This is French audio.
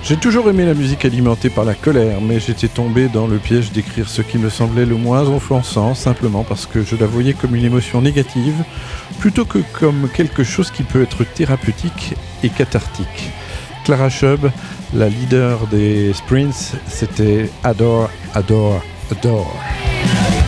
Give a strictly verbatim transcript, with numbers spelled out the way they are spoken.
J'ai toujours aimé la musique alimentée par la colère, mais j'étais tombé dans le piège d'écrire ce qui me semblait le moins offensant, simplement parce que je la voyais comme une émotion négative, plutôt que comme quelque chose qui peut être thérapeutique et cathartique. Clara Chubb, la leader des Sprints, c'était Adore, Adore, Adore.